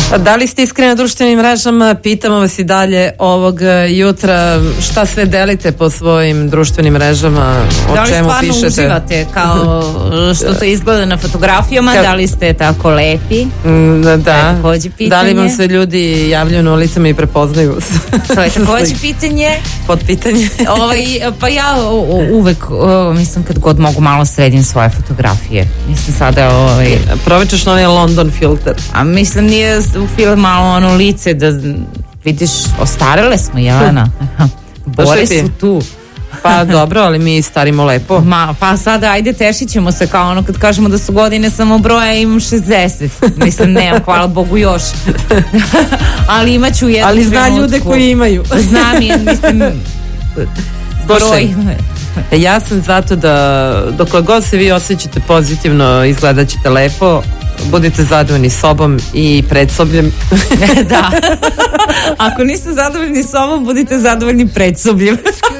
Da li ste iskreni na društvenim mrežama? Pitamo vas i dalje ovog jutra šta sve delite po svojim društvenim mrežama, o čemu pišete? Da li stvarno uživate kao što to izgleda na fotografijama? Da li ste tako lepi? Da. Da li vam se ljudi javljaju na ulicama i prepoznaju? To je takođe pitanje. Pod pitanje. Pa ja uvek mislim kad god mogu malo sredim svoje fotografije. Mislim sada provećaš na onaj London filter. A mislim nije u film malo ono lice da vidiš, ostarele smo, Jelena. Bore su tu. Pa dobro, ali mi starimo lepo. Pa sada ajde tešit ćemo se kao ono kad kažemo da su godine samo broja, imam 60. Mislim nemam, hvala Bogu još. Ali imaću jednu ali zna trenutku. Ljude koji imaju. Znam je, mislim broj. Ja sam zato da dokle god se vi osjećate pozitivno, izgledat ćete lepo, budite zadovoljni sobom i predsobljem. Da. Ako niste zadovoljni sobom, budite zadovoljni predsobljem.